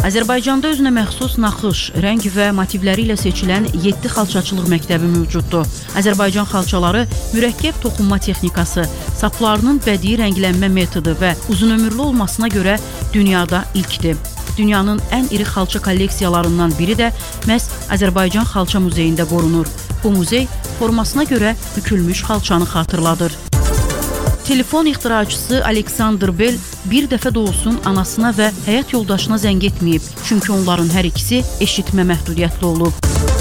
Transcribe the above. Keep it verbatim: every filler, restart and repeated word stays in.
Azərbaycanda özünə məxsus naxış, rəng və motivləri ilə seçilən yeddi xalçaçılıq məktəbi mövcuddur. Azərbaycan xalçaları mürəkkəb toxunma texnikası, saplarının bədii rənglənmə metodu və uzunömürlü olmasına görə dünyada ilkdir. Dünyanın ən iri xalça kolleksiyalarından biri də məhz Azərbaycan Xalça Muzeyində qorunur. Bu muzey formasına görə bükülmüş xalçanı xatırladır. Telefon ixtiraçısı Aleksandr Bell bir dəfə də olsun anasına və həyat yoldaşına zəng etməyib, çünki onların hər ikisi eşitmə məhdudiyyətli olub.